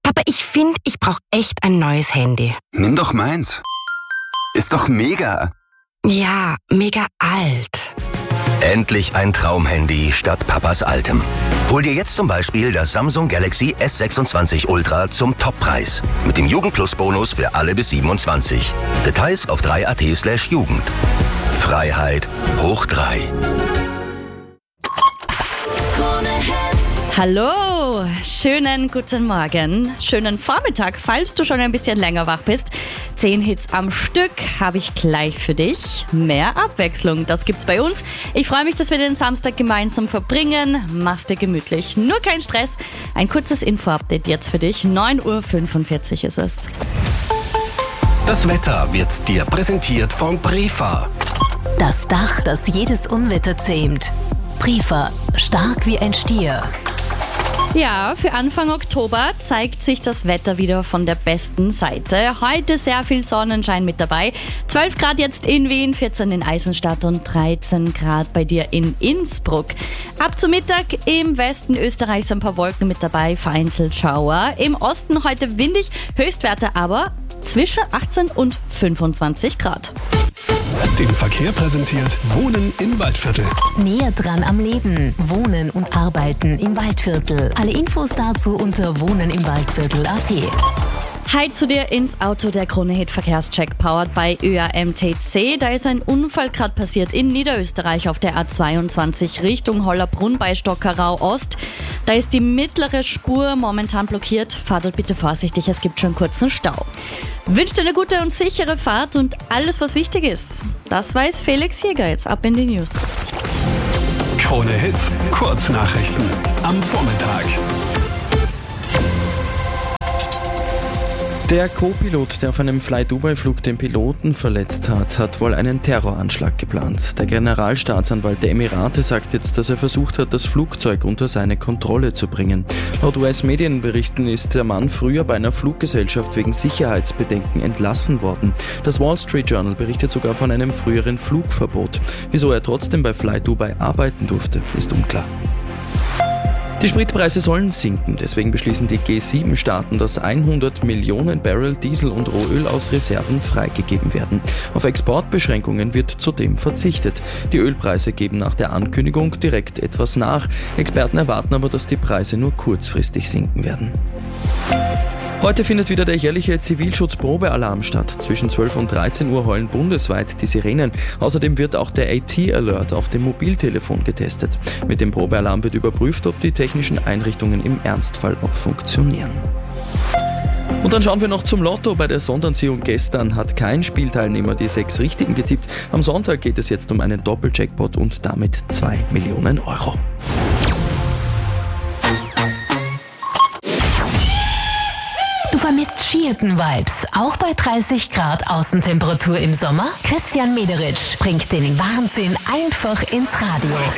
Papa, ich finde, ich brauche echt ein neues Handy. Nimm doch meins. Ist doch mega. Ja, mega alt. Endlich ein Traumhandy statt Papas altem. Hol dir jetzt zum Beispiel das Samsung Galaxy S26 Ultra zum Toppreis. Mit dem Jugend-Plus-Bonus für alle bis 27. Details auf 3.at/Jugend. Freiheit hoch 3. Hallo, schönen guten Morgen, schönen Vormittag, falls du schon ein bisschen länger wach bist. 10 Hits am Stück habe ich gleich für dich. Mehr Abwechslung, das gibt's bei uns. Ich freue mich, dass wir den Samstag gemeinsam verbringen. Mach's dir gemütlich, nur kein Stress. Ein kurzes Info-Update jetzt für dich. 9:45 Uhr ist es. Das Wetter wird dir präsentiert von Prefa. Das Dach, das jedes Unwetter zähmt. Prefa, stark wie ein Stier. Ja, für Anfang Oktober zeigt sich das Wetter wieder von der besten Seite. Heute sehr viel Sonnenschein mit dabei. 12 Grad jetzt in Wien, 14 in Eisenstadt und 13 Grad bei dir in Innsbruck. Ab zum Mittag im Westen Österreichs ein paar Wolken mit dabei, vereinzelt Schauer. Im Osten heute windig, Höchstwerte aber zwischen 18 und 25 Grad. Den Verkehr präsentiert Wohnen im Waldviertel. Näher dran am Leben. Wohnen und Arbeiten im Waldviertel. Alle Infos dazu unter wohnenimwaldviertel.at. Hi zu dir ins Auto, der Krone-Hit Verkehrscheck powered by ÖAMTC. Da ist ein Unfall gerade passiert in Niederösterreich auf der A22 Richtung Hollerbrunn bei Stockerau Ost. Da ist die mittlere Spur momentan blockiert. Fahrt dort bitte vorsichtig, es gibt schon kurzen Stau. Wünsche dir eine gute und sichere Fahrt und alles, was wichtig ist. Das weiß Felix Jäger. Jetzt ab in die News. Krone-Hit, Kurznachrichten am Vormittag. Der Co-Pilot, der auf einem Fly-Dubai-Flug den Piloten verletzt hat, hat wohl einen Terroranschlag geplant. Der Generalstaatsanwalt der Emirate sagt jetzt, dass er versucht hat, das Flugzeug unter seine Kontrolle zu bringen. Laut US-Medienberichten ist der Mann früher bei einer Fluggesellschaft wegen Sicherheitsbedenken entlassen worden. Das Wall Street Journal berichtet sogar von einem früheren Flugverbot. Wieso er trotzdem bei Fly Dubai arbeiten durfte, ist unklar. Die Spritpreise sollen sinken, deswegen beschließen die G7-Staaten, dass 100 Millionen Barrel Diesel und Rohöl aus Reserven freigegeben werden. Auf Exportbeschränkungen wird zudem verzichtet. Die Ölpreise geben nach der Ankündigung direkt etwas nach. Experten erwarten aber, dass die Preise nur kurzfristig sinken werden. Heute findet wieder der jährliche Zivilschutzprobealarm statt. Zwischen 12 und 13 Uhr heulen bundesweit die Sirenen. Außerdem wird auch der AT-Alert auf dem Mobiltelefon getestet. Mit dem Probealarm wird überprüft, ob die technischen Einrichtungen im Ernstfall auch funktionieren. Und dann schauen wir noch zum Lotto. Bei der Sonderanziehung gestern hat kein Spielteilnehmer die 6 Richtigen getippt. Am Sonntag geht es jetzt um einen Doppeljackpot und damit 2 Millionen Euro. Du vermisst Skihütten-Vibes, auch bei 30 Grad Außentemperatur im Sommer? Christian Mederitsch bringt den Wahnsinn einfach ins Radio.